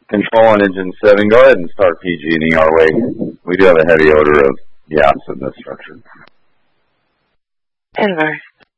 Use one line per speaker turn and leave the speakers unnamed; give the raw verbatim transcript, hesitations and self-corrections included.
Control on engine seven. Go ahead and start P G and E our way. We do have a heavy odor of gas in this structure.
Denver.